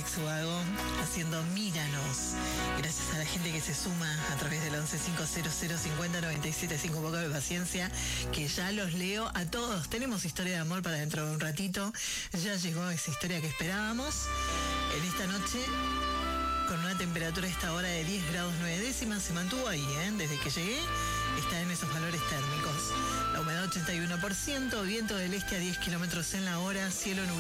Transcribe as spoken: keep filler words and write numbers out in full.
Alex Ubago haciendo Míranos. Gracias a la gente que se suma a través del once cinco cero cero cincuenta noventa y siete cinco. Un poco de paciencia, que ya los leo a todos. Tenemos historia de amor para dentro de un ratito. Ya llegó esa historia que esperábamos. En esta noche, con una temperatura a esta hora de diez grados nueve décimas, se mantuvo ahí, ¿eh? Desde que llegué, está en esos valores térmicos. La humedad ochenta y uno por ciento, viento del este a diez kilómetros en la hora, cielo nublado.